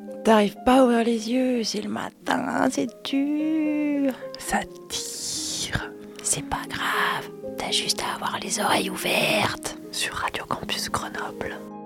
T'arrives pas à ouvrir les yeux, c'est le matin, c'est dur. Ça tire. C'est pas grave, t'as juste à avoir les oreilles ouvertes. Sur Radio Campus Grenoble.